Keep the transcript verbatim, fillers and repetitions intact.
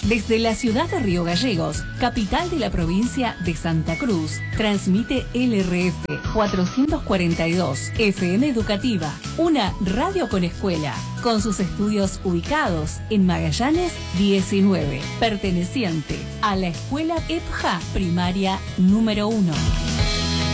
Desde la ciudad de Río Gallegos, capital de la provincia de Santa Cruz, transmite L R F cuatrocientos cuarenta y dos, F M Educativa, una radio con escuela, con sus estudios ubicados en Magallanes diecinueve, perteneciente a la escuela E P J A Primaria número uno.